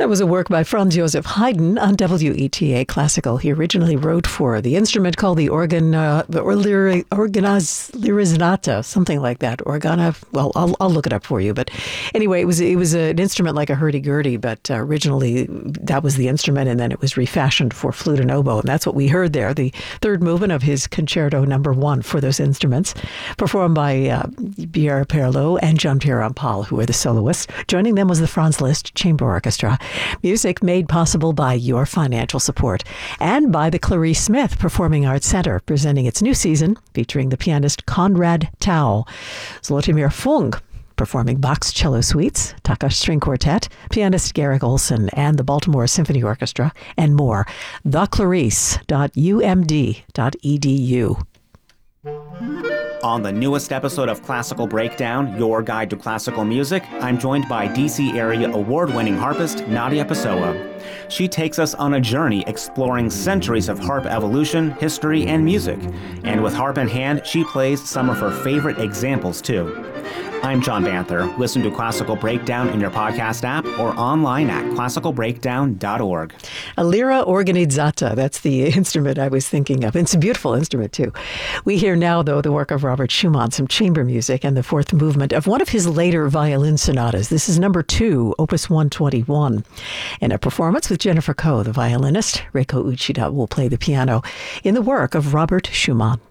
That was a work by Franz Joseph Haydn on WETA Classical. He originally wrote for the instrument called the organazzirinata, something like that. Well, I'll look it up for you. But anyway, it was an instrument like a hurdy-gurdy, but originally that was the instrument, and then it was refashioned for flute and oboe. And that's what we heard there, the third movement of his Concerto No. 1 for those instruments, performed by Pierre Perlot and Jean-Pierre Rampal, who were the soloists. Joining them was the Franz Liszt Chamber Orchestra. Music made possible by your financial support and by the Clarice Smith Performing Arts Center, presenting its new season featuring the pianist Konrad Tau, Zlotimir Fung performing Bach's Cello Suites, Takash String Quartet, pianist Garrick Olson, and the Baltimore Symphony Orchestra, and more. theclarice.umd.edu. On the newest episode of Classical Breakdown, your guide to classical music, I'm joined by DC area award-winning harpist Nadia Pessoa. She takes us on a journey exploring centuries of harp evolution, history, and music. And with harp in hand, she plays some of her favorite examples, too. I'm John Banther. Listen to Classical Breakdown in your podcast app or online at classicalbreakdown.org. A lira organizzata, that's the instrument I was thinking of. It's a beautiful instrument, too. We hear now, though, the work of Robert Schumann, some chamber music, and the fourth movement of one of his later violin sonatas. This is number 2, Opus 121. In a performance with Jennifer Koh, the violinist, Reiko Uchida will play the piano in the work of Robert Schumann.